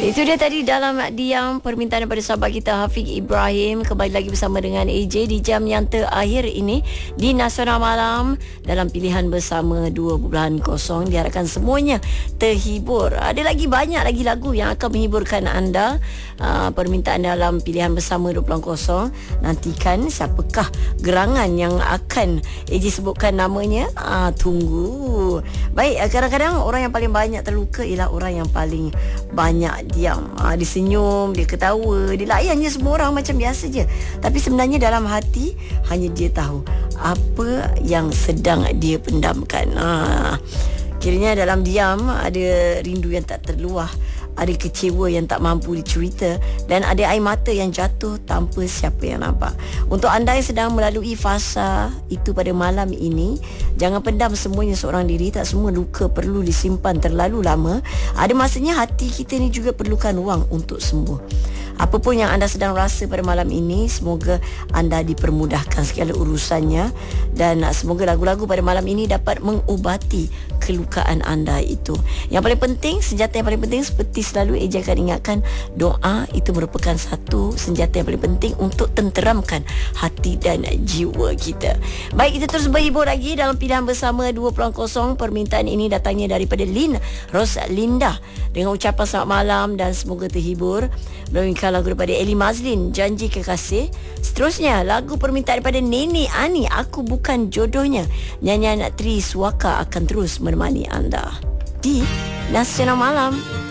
Itu dia tadi dalam diam permintaan daripada sahabat kita Hafiq Ibrahim. Kembali lagi bersama dengan AJ di jam yang terakhir ini di Nasional Malam dalam pilihan bersama 2.0. Diharapkan semuanya terhibur. Ada lagi banyak lagi lagu yang akan menghiburkan anda. Permintaan dalam pilihan bersama 2.0. Nantikan siapakah gerangan yang akan AJ sebutkan namanya. Tunggu. Baik, kadang-kadang orang yang paling banyak terluka ialah orang yang paling banyak diam. Dia senyum, dia ketawa, dia layan je semua orang macam biasa je. Tapi sebenarnya dalam hati hanya dia tahu apa yang sedang dia pendamkan. Kiranya dalam diam ada rindu yang tak terluah, ada kecewa yang tak mampu dicerita, dan ada air mata yang jatuh tanpa siapa yang nampak. Untuk anda yang sedang melalui fasa itu pada malam ini, jangan pendam semuanya seorang diri. Tak semua luka perlu disimpan terlalu lama. Ada masanya hati kita ni juga perlukan ruang untuk sembuh. Apapun yang anda sedang rasa pada malam ini, semoga anda dipermudahkan segala urusannya, dan semoga lagu-lagu pada malam ini dapat mengubati kelukaan anda itu. Yang paling penting, senjata yang paling penting, seperti selalu Eja akan ingatkan, doa itu merupakan satu senjata yang paling penting untuk tenteramkan hati dan jiwa kita. Baik, kita terus berhibur lagi dalam pilihan bersama 2.0. Permintaan ini datangnya daripada Lin Roslinda dengan ucapan selamat malam dan semoga terhibur. Melalui lagu daripada Eli Mazlin, Janji Kekasih. Seterusnya lagu permintaan daripada Nenek Ani, Aku Bukan Jodohnya. Nyanyian Tri Suaka akan terus menemani anda di Nasional Malam.